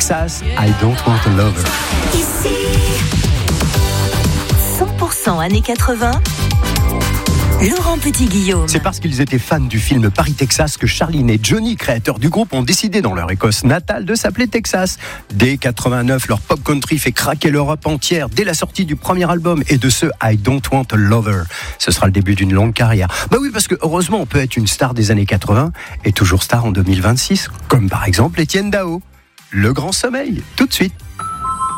Texas, I Don't Want a Lover. Ici, 100% années 80. Laurent Petit-Guillaume. C'est parce qu'ils étaient fans du film Paris, Texas que Charline et Johnny, créateurs du groupe, ont décidé dans leur Écosse natale de s'appeler Texas. Dès 89, leur pop country fait craquer l'Europe entière dès la sortie du premier album et de ce I Don't Want a Lover. Ce sera le début d'une longue carrière. Bah oui, parce que heureusement, on peut être une star des années 80 et toujours star en 2026, comme par exemple Étienne Dao. Le Grand Sommeil, tout de suite.